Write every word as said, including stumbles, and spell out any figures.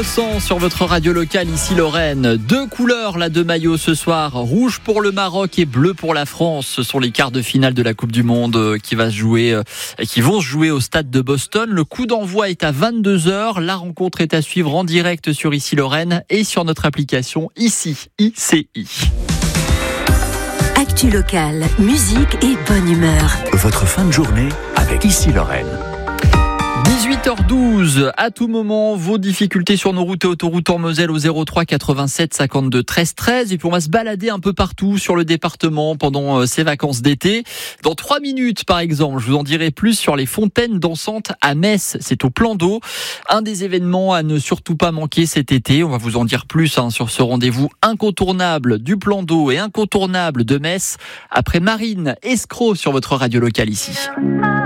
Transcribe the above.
Innocent sur votre radio locale, ici Lorraine. Deux couleurs là de maillot ce soir, rouge pour le Maroc et bleu pour la France. Ce sont les quarts de finale de la Coupe du Monde qui va se jouer, qui vont se jouer au stade de Boston. Le coup d'envoi est à vingt-deux heures. La rencontre est à suivre en direct sur Ici Lorraine et sur notre application Ici, I C I. Actu locale, musique et bonne humeur. Votre fin de journée avec Ici Lorraine. dix-huit heures douze, à tout moment, vos difficultés sur nos routes et autoroutes en Moselle au zéro trois quatre-vingt-sept cinquante-deux treize treize. Et puis on va se balader un peu partout sur le département pendant ces vacances d'été. Dans trois minutes, par exemple, je vous en dirai plus sur les fontaines dansantes à Metz. C'est au Plan d'Eau. Un des événements à ne surtout pas manquer cet été. On va vous en dire plus hein, sur ce rendez-vous incontournable du Plan d'Eau et incontournable de Metz. Après Marine Escroc sur votre radio locale ici.